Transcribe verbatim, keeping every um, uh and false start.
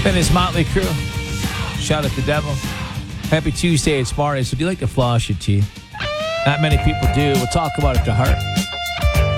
Then his Motley Crue. Shout out to Devil. Happy Tuesday, it's Mario. So do you like to floss your teeth? Not many people do. We'll talk about it to heart.